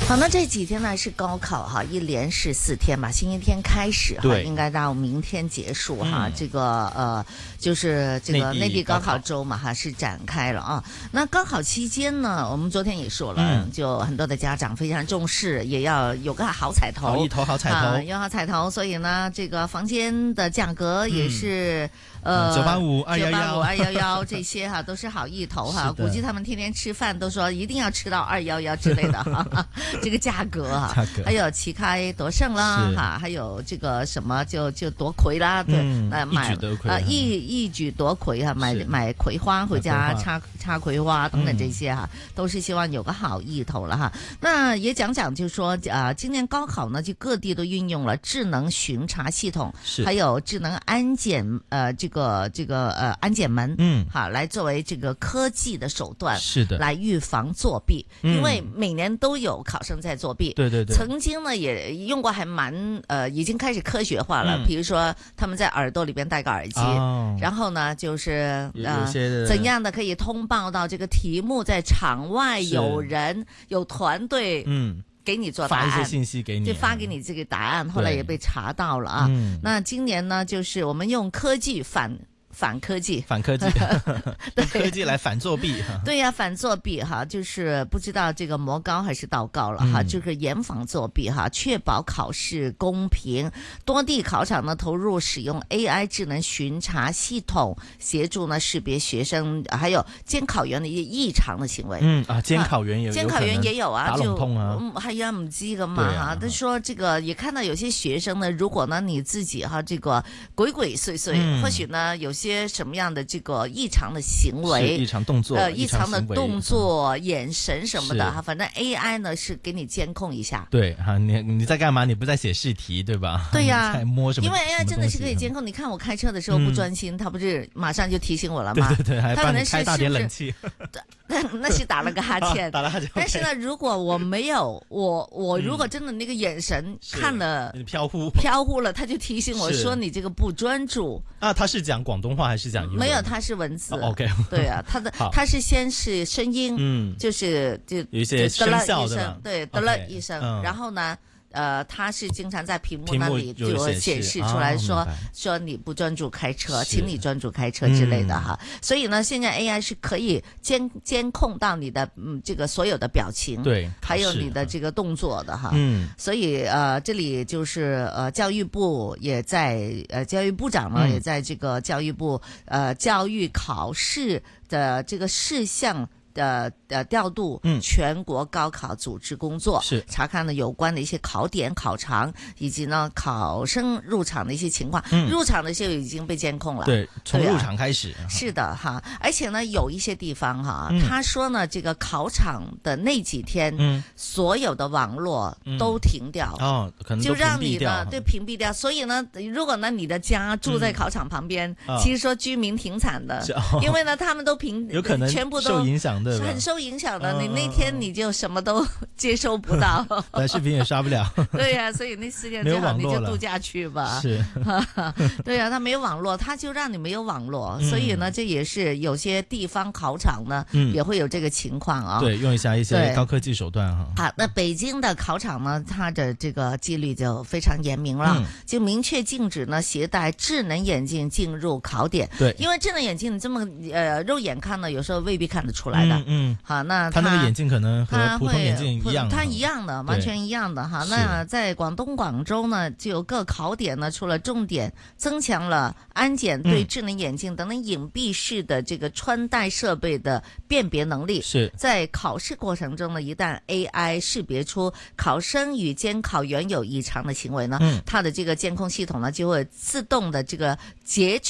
好，那这几天呢是高考哈，一连是4天吧，星期天开始哈，应该到明天结束哈。这个就是这个内地高考周嘛哈，是展开了啊。那高考期间呢，我们昨天也说了，就很多的家长非常重视，也要有个好彩头， 好意头，好彩头， 有好彩头。所以呢，这个房间的价格也是 985、 211这些哈，都是好意头哈。估计他们天天吃饭都说一定要吃到211之类的哈。这个价格啊，还有旗开得胜啦哈，还有这个什么就夺魁啦，对，买一举夺魁哈，买葵花回家插葵花等等这些哈，都是希望有个好意头了哈。那也讲讲，就是说今年高考呢，就各地都运用了智能巡查系统，还有智能安检这个安检门，好来作为这个科技的手段， 是的， 来预防作弊，因为每年都有考生在作弊， 对， 曾经呢也用过，还蛮已经开始科学化了，比如说他们在耳朵里边戴个耳机，然后呢就是怎样的可以通报到这个题目在场外有人有团队给你做答案， 发一些信息给你， 就发给你这个答案，后来也被查到了啊。那今年呢，就是我们用科技反科技， 对，科技来反作弊。 对呀，反作弊哈，就是不知道这个魔高还是道高了哈，就是严防作弊哈，确保考试公平。多地考场呢投入使用 AI 智能巡查系統，協助呢識別學生，還有監考員的一些異常的行為。 監考員也有啊， 打籠通啊， 係啊，唔知㗎嘛哈。他說這個也看到有些學生呢，如果呢你自己哈這個鬼鬼祟祟，或許呢有些什麼樣的這個異常的行為、 異常動作、 異常的動作、眼神什麼的哈，反正 AI 呢是給你監控一下。 對哈，你在幹嘛？你不在寫試題對吧？ 對呀， 在摸什麼？ 因為 AI 真的是可以監控。你看我開車的時候不專心，它不是馬上就提醒我了嗎？ 對，還幫你開大點冷氣。 那是打了個哈欠，但是呢，如果我沒有我如果真的那個眼神看了飄忽了，他就提醒我說你這個不專注啊。他是講廣東話還是講英文？ 沒有，他是文字。 OK， 對啊，他是先是聲音，就是有一些聲效的， 對，得了一聲，然後呢，他是經常在屏幕那裡就顯示出來說你不專注開車，請你專注開車之類的哈。所以呢，現在 AI 是可以監控到你的這個所有的表情，對，還有你的這個動作的哈。所以這裡就是教育部也在教育部長呢也在這個教育部教育考試的這個事項調度全國高考組織工作，查看了有關的一些考點、考場以及呢考生入場的一些情況。入場的時候已經被監控了， 對，從入場開始。 是的哈，而且呢有一些地方哈，他說呢這個考場的那幾天，所有的網絡都停掉， 可能就讓你呢對屏蔽掉。所以呢，如果呢你的家住在考場旁邊，其實說居民挺慘的，因為呢他們都有可能全部都受影響的。 很受影響的，你那天你就什麼都接收不到， 短視頻也刷不了。 對呀，所以那4天最好你就度假去吧。 是， 對呀，它沒有網絡，它就讓你沒有網絡，所以呢，這也是有些地方考場呢也會有這個情況啊。 對，用一下一些高科技手段哈。 好，那北京的考場呢，它的這個紀律就非常嚴明了，就明確禁止呢攜帶智能眼鏡進入考點。 對， 因為智能眼鏡你這麼肉眼看呢，有時候未必看得出來的。好，那他那個眼鏡可能和普通眼鏡一樣， 它一樣的，完全一樣的哈。那在廣東廣州呢，就有各考點呢，除了重點增強了安檢對智能眼鏡等等隱蔽式的這個穿戴設備的辨別能力。是在考試過程中呢，一旦 AI 識別出考生與監考員有異常的行為呢，它的這個監控系統呢就會自動的這個截取